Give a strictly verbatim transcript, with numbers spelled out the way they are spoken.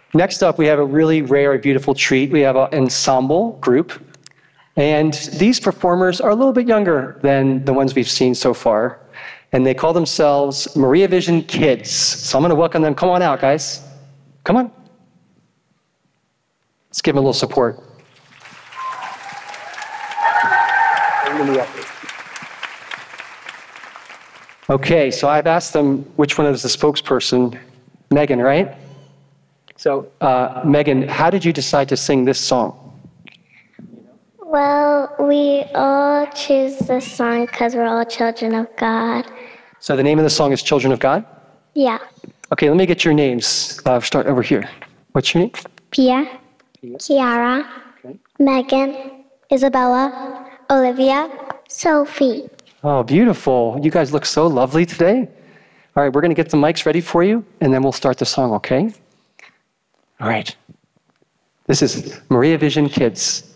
Next up, we have a really rare, beautiful treat. We have an ensemble group. And these performers are a little bit younger than the ones we've seen so far. And they call themselves Maria Vision Kids. So I'm going to welcome them. Come on out, guys. Come on. Let's give them a little support. Okay, so I've asked them which one is the spokesperson. Megan, right? So, uh, Megan, how did you decide to sing this song? Well, we all choose this song because we're all children of God. So the name of the song is Children of God? Yeah. Okay, let me get your names. Uh, start over here. What's your name? Pia, Pia. Kiara, okay. Megan, Isabella, Olivia, Sophie. Oh, beautiful. You guys look so lovely today. All right, we're going to get the mics ready for you, and then we'll start the song, okay? All right. This is Maria Vision Kids.